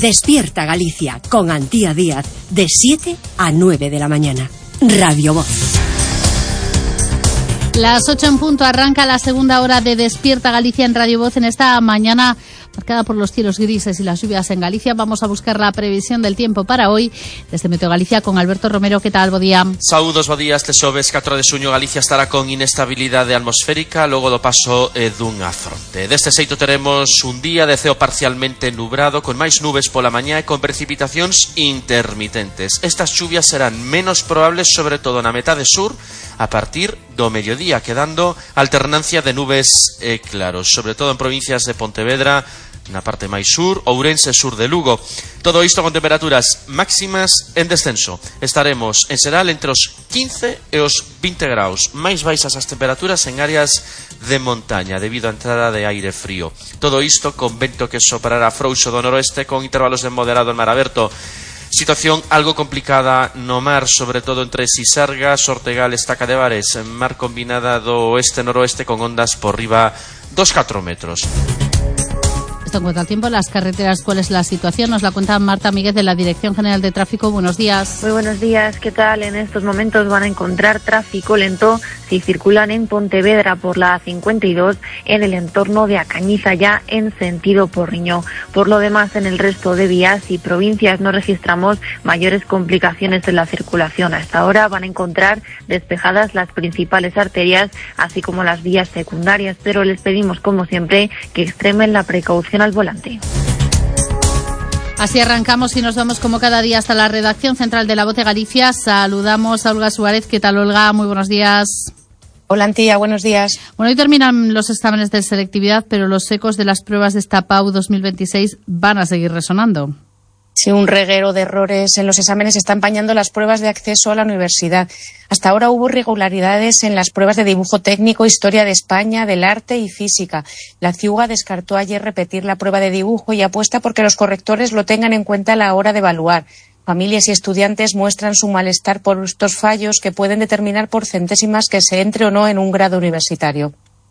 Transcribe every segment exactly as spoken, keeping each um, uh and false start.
Despierta Galicia con Antía Díaz de siete a nueve de la mañana. Radio Voz. Las ocho en punto arranca la segunda hora de Despierta Galicia en Radio Voz en esta mañana marcada por los cielos grises y las lluvias en Galicia. Vamos a buscar la previsión del tiempo para hoy desde Meteo Galicia con Alberto Romero. ¿Qué tal? Bo día. Saúdos, bo día. Este xoves catro de suño Galicia estará con inestabilidade atmosférica logo do paso eh, dunha fronte. Deste xeito teremos un día de ceo parcialmente nubrado con máis nubes pola mañá e con precipitacións intermitentes. Estas lluvias serán menos probables sobre todo na metade sur a partir do mediodía, quedando alternancia de nubes e claros, sobre todo en provincias de Pontevedra, na parte máis sur, Ourense, sur de Lugo. Todo isto con temperaturas máximas en descenso. Estaremos en xeral entre os quince e os vinte graus, máis baixas as temperaturas en áreas de montaña debido á entrada de aire frío. Todo isto con vento que soprará frouxo do noroeste con intervalos de moderado en mar aberto. Situación algo complicada no mar, sobre todo entre Sisargas, Ortegal, Estaca de Bares, mar combinada do oeste-noroeste con ondas por riba dos catro metros. Esto en cuanto al tiempo, las carreteras, ¿cuál es la situación? Nos la cuenta Marta Míguez de la Dirección General de Tráfico. Buenos días. Muy buenos días, ¿qué tal? En estos momentos van a encontrar tráfico lento si circulan en Pontevedra por la cincuenta y dos en el entorno de Acañiza ya en sentido Porriño. Por lo demás, en el resto de vías y provincias no registramos mayores complicaciones en la circulación. Hasta ahora van a encontrar despejadas las principales arterias, así como las vías secundarias, pero les pedimos, como siempre, que extremen la precaución al volante. Así arrancamos y nos vamos como cada día hasta la redacción central de La Voz de Galicia. Saludamos a Olga Suárez. ¿Qué tal, Olga? Muy buenos días. Hola, Antía, buenos días. Bueno, hoy terminan los exámenes de selectividad, pero los ecos de las pruebas de esta P A U dos mil veintiséis van a seguir resonando. Sí, un reguero de errores en los exámenes está empañando las pruebas de acceso a la universidad. Hasta ahora hubo irregularidades en las pruebas de dibujo técnico, historia de España, del arte y física. La CIUGA descartó ayer repetir la prueba de dibujo y apuesta porque los correctores lo tengan en cuenta a la hora de evaluar. Familias y estudiantes muestran su malestar por estos fallos que pueden determinar por centésimas que se entre o no en un grado universitario.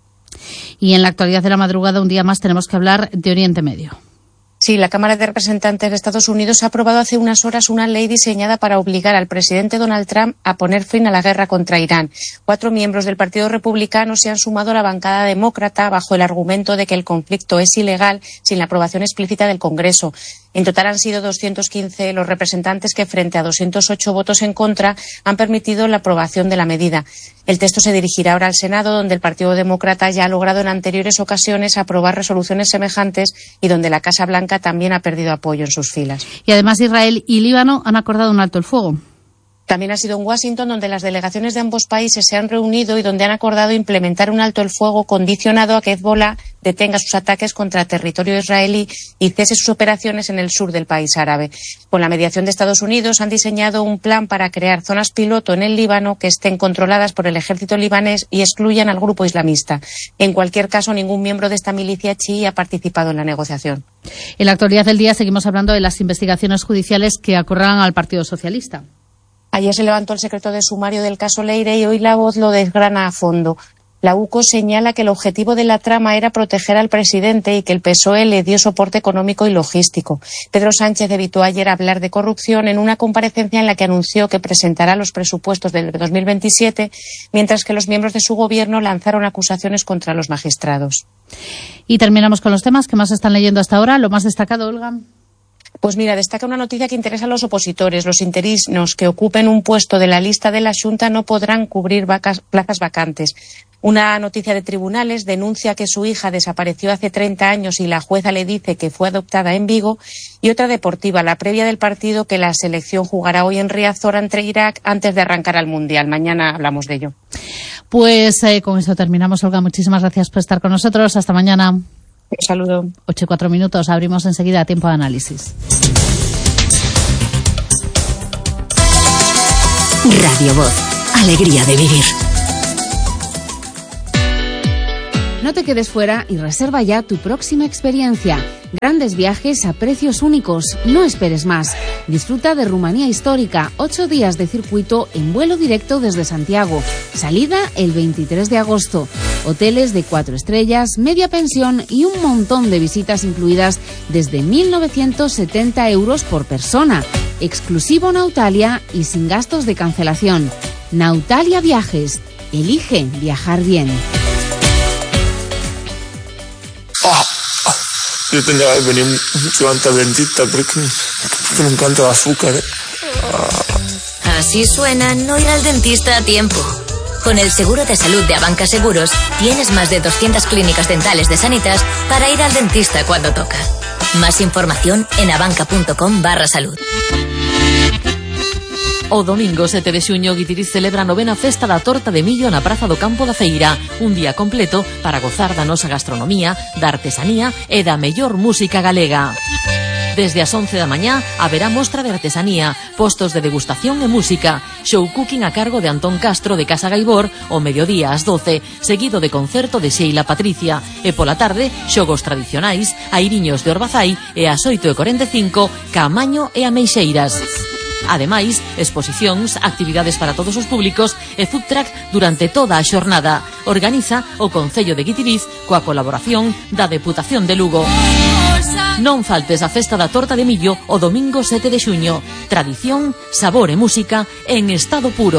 Y en la actualidad de la madrugada, un día más, tenemos que hablar de Oriente Medio. Sí, la Cámara de Representantes de Estados Unidos ha aprobado hace unas horas una ley diseñada para obligar al presidente Donald Trump a poner fin a la guerra contra Irán. Cuatro miembros del Partido Republicano se han sumado a la bancada demócrata bajo el argumento de que el conflicto es ilegal sin la aprobación explícita del Congreso. En total han sido doscientos quince los representantes que, frente a doscientos ocho votos en contra, han permitido la aprobación de la medida. El texto se dirigirá ahora al Senado, donde el Partido Demócrata ya ha logrado en anteriores ocasiones aprobar resoluciones semejantes y donde la Casa Blanca también ha perdido apoyo en sus filas. Y además Israel y Líbano han acordado un alto el fuego. También ha sido en Washington, donde las delegaciones de ambos países se han reunido y donde han acordado implementar un alto el fuego condicionado a que Hezbollah detenga sus ataques contra territorio israelí y cese sus operaciones en el sur del país árabe. Con la mediación de Estados Unidos han diseñado un plan para crear zonas piloto en el Líbano que estén controladas por el ejército libanés y excluyan al grupo islamista. En cualquier caso, ningún miembro de esta milicia chií ha participado en la negociación. En la actualidad del día seguimos hablando de las investigaciones judiciales que acorralan al Partido Socialista. Ayer se levantó el secreto de sumario del caso Leire y hoy La Voz lo desgrana a fondo. La U C O señala que el objetivo de la trama era proteger al presidente y que el P S O E le dio soporte económico y logístico. Pedro Sánchez evitó ayer hablar de corrupción en una comparecencia en la que anunció que presentará los presupuestos del dos mil veintisiete, mientras que los miembros de su gobierno lanzaron acusaciones contra los magistrados. Y terminamos con los temas que más están leyendo hasta ahora. Lo más destacado, Olga. Pues mira, destaca una noticia que interesa a los opositores. Los interinos que ocupen un puesto de la lista de la Xunta no podrán cubrir vacas, plazas vacantes. Una noticia de tribunales denuncia que su hija desapareció hace treinta años y la jueza le dice que fue adoptada en Vigo. Y otra deportiva, la previa del partido que la selección jugará hoy en Riazor ante Irak antes de arrancar al Mundial. Mañana hablamos de ello. Pues eh, con esto terminamos, Olga. Muchísimas gracias por estar con nosotros. Hasta mañana. Un saludo. Ocho y cuatro minutos. Abrimos enseguida tiempo de análisis. Radio Voz. Alegría de vivir. No te quedes fuera y reserva ya tu próxima experiencia. Grandes viajes a precios únicos. No esperes más. Disfruta de Rumanía Histórica. Ocho días de circuito en vuelo directo desde Santiago. Salida el veintitrés de agosto. Hoteles de cuatro estrellas, media pensión y un montón de visitas incluidas desde mil novecientos setenta euros por persona. Exclusivo Nautalia y sin gastos de cancelación. Nautalia Viajes. Elige viajar bien. Oh, oh, yo tendría que venir mucho antes al dentista porque, porque me encanta el azúcar. ¿eh? Oh. Así suena no ir al dentista a tiempo. Con el seguro de salud de Abanca Seguros tienes más de doscientas clínicas dentales de Sanitas para ir al dentista cuando toca. Más información en abanca.com barra salud. O domingo sete de xuño Guitiriz celebra a novena festa da torta de millo na Praza do Campo da Feira. Un día completo para gozar da nosa gastronomía, da artesanía e da mellor música galega. Desde as once da mañá haberá mostra de artesanía, postos de degustación e música, show cooking a cargo de Antón Castro de Casa Gaibor o mediodía ás doce, seguido de concerto de Sheila Patricia, e pola tarde xogos tradicionais, airiños de Orbazai e ás oito e cuarenta e cinco Caamaño e Ameixeiras. Ademais, exposicións, actividades para todos os públicos e food truck durante toda a xornada. Organiza o Concello de Guitiriz coa colaboración da Deputación de Lugo. Non faltes a festa da torta de millo o domingo sete de xuño. Tradición, sabor e música en estado puro.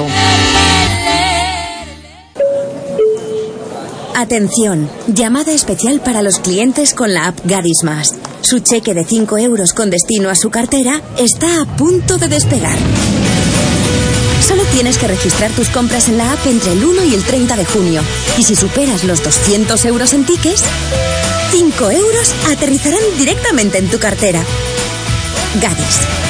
Atención, llamada especial para los clientes con la app Gadis Más. Su cheque de cinco euros con destino a su cartera está a punto de despegar. Solo tienes que registrar tus compras en la app entre el uno y el treinta de junio. Y si superas los doscientos euros en tickets, cinco euros aterrizarán directamente en tu cartera. Gadis,